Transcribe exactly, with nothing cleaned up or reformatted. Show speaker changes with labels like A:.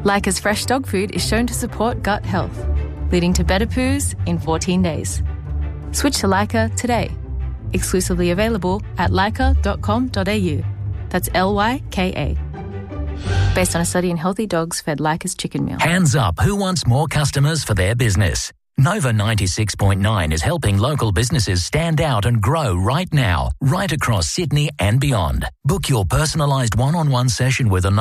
A: Leica's fresh dog food is shown to support gut health, leading to better poos in fourteen days. Switch to Leica today. Exclusively available at leica dot com dot a u. That's L Y K A. Based on a study in healthy dogs fed Leica's chicken meal.
B: Hands up, who wants more customers for their business? Nova ninety-six point nine is helping local businesses stand out and grow right now, right across Sydney and beyond. Book your personalised one-on-one session with a